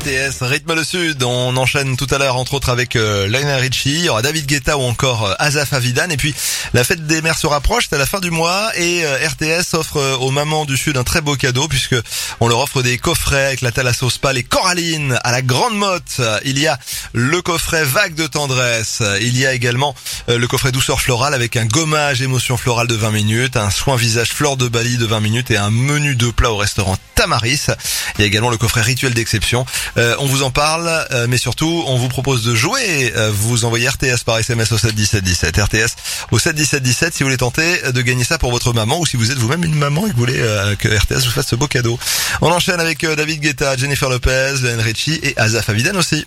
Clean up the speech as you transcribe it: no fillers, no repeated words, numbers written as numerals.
TS, Rythme le Sud, on enchaîne tout à l'heure entre autres avec Lionel Richie, il y aura David Guetta ou encore Asaf Avidan, et puis la fête des mères se rapproche, c'est à la fin du mois et RTS offre aux mamans du Sud un très beau cadeau puisque on leur offre des coffrets avec la Thalasso Spa, les Corallines à la Grande Motte. Il y a le coffret Vague de tendresse, il y a également le coffret Douceur florale avec un gommage émotion florale de 20 minutes, un soin visage fleur de Bali de 20 minutes et un menu de plat au restaurant Tamaris. Il y a également le coffret Rituel d'exception. On vous en parle, mais surtout, on vous propose de jouer. Vous envoyez RTS par SMS au 71717. RTS au 71717 si vous voulez tenter de gagner ça pour votre maman ou si vous êtes vous-même une maman et que vous voulez que RTS vous fasse ce beau cadeau. On enchaîne avec David Guetta, Jennifer Lopez, Lionel Richie et Asaf Avidan aussi.